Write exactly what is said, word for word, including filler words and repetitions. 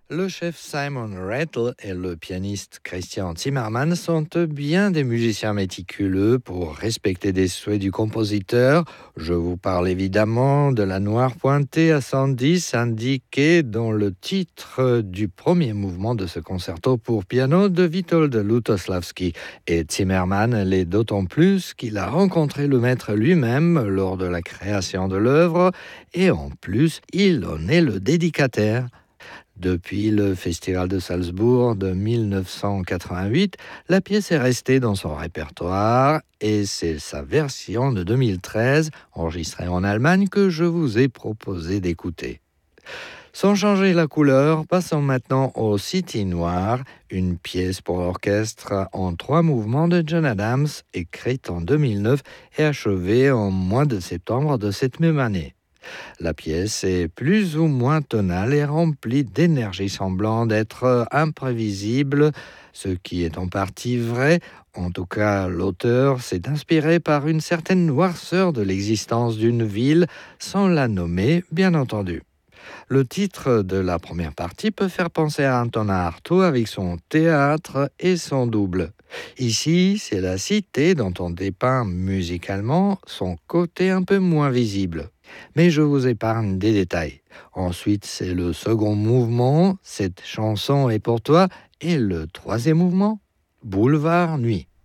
Le chef Simon Rattle et le pianiste Christian Zimmermann sont bien des musiciens méticuleux pour respecter des souhaits du compositeur. Je vous parle évidemment de la noire pointée à cent dix indiquée dans le titre du premier mouvement de ce concerto pour piano de Witold Lutosławski. Et Zimmermann l'est d'autant plus qu'il a rencontré le maître lui-même lors de la création de l'œuvre et en plus il en est le dédicataire. Depuis le Festival de Salzbourg de mille neuf cent quatre-vingt-huit, la pièce est restée dans son répertoire et c'est sa version de deux mille treize, enregistrée en Allemagne, que je vous ai proposé d'écouter. Sans changer la couleur, passons maintenant au City Noir, une pièce pour l'orchestre en trois mouvements de John Adams, écrite en deux mille neuf et achevée en mois de septembre de cette même année. La pièce est plus ou moins tonale et remplie d'énergie semblant d'être imprévisible, ce qui est en partie vrai. En tout cas, l'auteur s'est inspiré par une certaine noirceur de l'existence d'une ville, sans la nommer, bien entendu. Le titre de la première partie peut faire penser à Antonin Artaud avec son théâtre et son double. Ici, c'est la cité dont on dépeint musicalement son côté un peu moins visible. Mais je vous épargne des détails. Ensuite, c'est le second mouvement, cette chanson est pour toi, et le troisième mouvement, Boulevard Nuit.